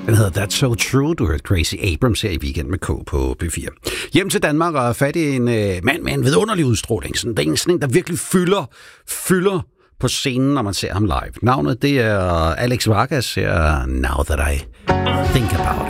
Den hedder That's So True. Du hørte Crazy Abrams her i Weekend med K på P4. Hjem til Danmark og fat i en mand med en vidunderlig udstråling. Det er sådan en, der virkelig fylder på scenen, når man ser ham live. Navnet, det er Alex Vargas her, Now That I Think About